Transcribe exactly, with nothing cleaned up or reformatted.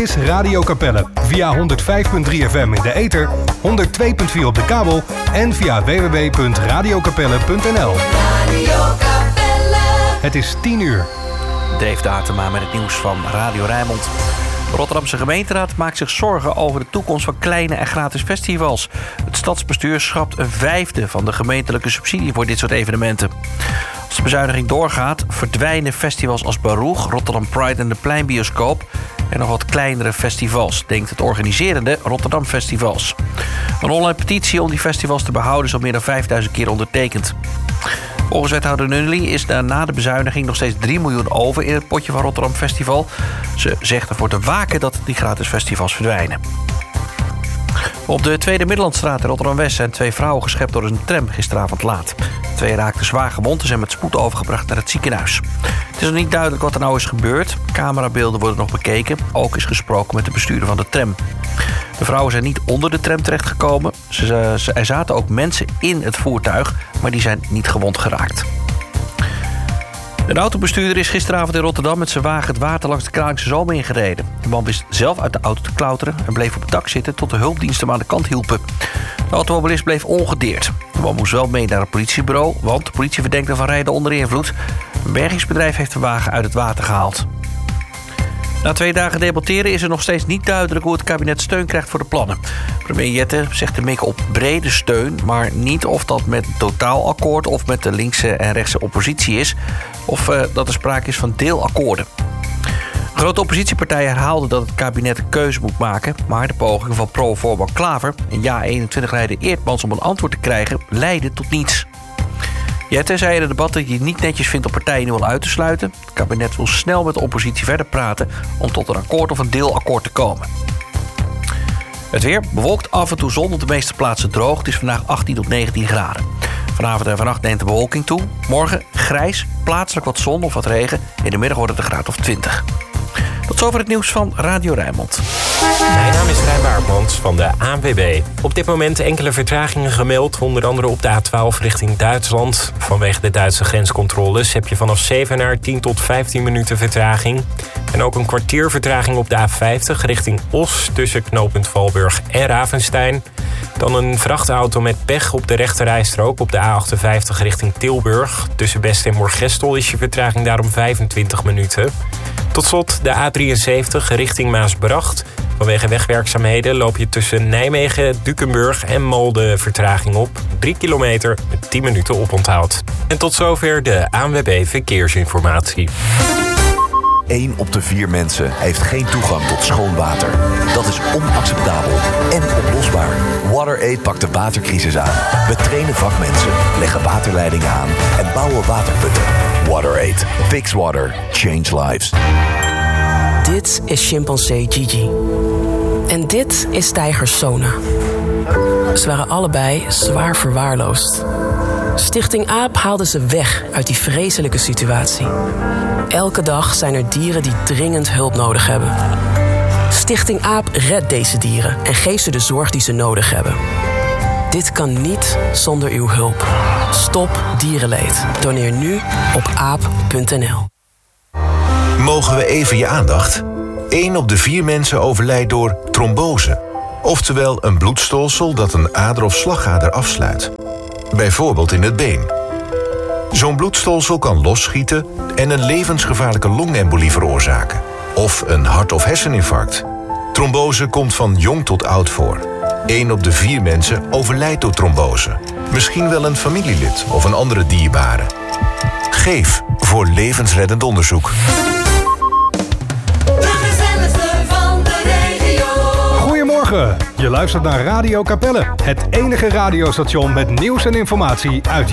is Radio Capelle. Via honderd vijf komma drie F M in de ether, honderd twee komma vier op de kabel en via w w w punt radio capelle punt n l. Radio Capelle. Het is tien uur. Dave Datema met het nieuws van Radio Rijnmond. De Rotterdamse gemeenteraad maakt zich zorgen over de toekomst van kleine en gratis festivals. Het stadsbestuur schrapt een vijfde van de gemeentelijke subsidie voor dit soort evenementen. Als de bezuiniging doorgaat, verdwijnen festivals als Baruch, Rotterdam Pride en de Pleinbioscoop en nog wat kleinere festivals, denkt het organiserende Rotterdam Festivals. Een online petitie om die festivals te behouden is al meer dan vijfduizend keer ondertekend. Volgens wethouder Nunnely is er na de bezuiniging nog steeds drie miljoen over in het potje van Rotterdam Festival. Ze zegt ervoor te waken dat die gratis festivals verdwijnen. Op de Tweede Middellandstraat in Rotterdam-West zijn twee vrouwen geschept door een tram gisteravond laat. De twee raakten zwaar gewond en zijn met spoed overgebracht naar het ziekenhuis. Het is nog niet duidelijk wat er nou is gebeurd. Camerabeelden worden nog bekeken. Ook is gesproken met de bestuurder van de tram. De vrouwen zijn niet onder de tram terechtgekomen. Ze, ze, er zaten ook mensen in het voertuig, maar die zijn niet gewond geraakt. Een autobestuurder is gisteravond in Rotterdam met zijn wagen het water langs de Kralingse Zoom ingereden. De man wist zelf uit de auto te klauteren en bleef op het dak zitten tot de hulpdiensten hem aan de kant hielpen. De automobilist bleef ongedeerd. De man moest wel mee naar het politiebureau, want de politie verdenkt hem van rijden onder invloed. Een bergingsbedrijf heeft de wagen uit het water gehaald. Na twee dagen debatteren is er nog steeds niet duidelijk hoe het kabinet steun krijgt voor de plannen. Premier Jette zegt te mikken op brede steun, maar niet of dat met totaalakkoord of met de linkse en rechtse oppositie is, of uh, dat er sprake is van deelakkoorden. Grote oppositiepartijen herhaalden dat het kabinet een keuze moet maken, maar de pogingen van pro-voorman Klaver en Ja eenentwintig-leider Eertmans om een antwoord te krijgen leidden tot niets. Jette zei in het debat dat hij het niet netjes vindt om partijen nu al uit te sluiten. Het kabinet wil snel met de oppositie verder praten om tot een akkoord of een deelakkoord te komen. Het weer bewolkt, af en toe zon, op de meeste plaatsen droog. Het is vandaag achttien tot negentien graden. Vanavond en vannacht neemt de bewolking toe. Morgen grijs, plaatselijk wat zon of wat regen. In de middag wordt het een graad of twintig. Tot zover het nieuws van Radio Rijnmond. Mijn naam is Rijn Baartmans van de A N W B. Op dit moment enkele vertragingen gemeld, onder andere op de A twaalf richting Duitsland. Vanwege de Duitse grenscontroles heb je vanaf Zevenaar tien tot vijftien minuten vertraging. En ook een kwartier vertraging op de A vijftig richting Os tussen knooppunt Valburg en Ravenstein. Dan een vrachtauto met pech op de rechterrijstrook op de A achtenvijftig richting Tilburg. Tussen Best en Moergestel is je vertraging daarom vijfentwintig minuten. Tot slot de A drieënzeventig richting Maasbracht. Vanwege wegwerkzaamheden loop je tussen Nijmegen, Dukenburg en Molde vertraging op. drie kilometer met tien minuten oponthoud. En tot zover de A N W B Verkeersinformatie. Eén op de vier mensen heeft geen toegang tot schoon water. Dat is onacceptabel en oplosbaar. WaterAid pakt de watercrisis aan. We trainen vakmensen, leggen waterleidingen aan en bouwen waterputten. WaterAid. Fix water. Change lives. Dit is chimpansee Gigi. En dit is tijger Sona. Ze waren allebei zwaar verwaarloosd. Stichting AAP haalde ze weg uit die vreselijke situatie. Elke dag zijn er dieren die dringend hulp nodig hebben. Stichting AAP redt deze dieren en geeft ze de zorg die ze nodig hebben. Dit kan niet zonder uw hulp. Stop dierenleed. Doneer nu op aap punt n l. Mogen we even je aandacht? Eén op de vier mensen overlijdt door trombose. Oftewel een bloedstolsel dat een ader of slagader afsluit. Bijvoorbeeld in het been. Zo'n bloedstolsel kan losschieten en een levensgevaarlijke longembolie veroorzaken. Of een hart- of herseninfarct. Trombose komt van jong tot oud voor. Eén op de vier mensen overlijdt door trombose. Misschien wel een familielid of een andere dierbare. Geef voor levensreddend onderzoek. Goedemorgen, je luistert naar Radio Capelle. Het enige radiostation met nieuws en informatie uit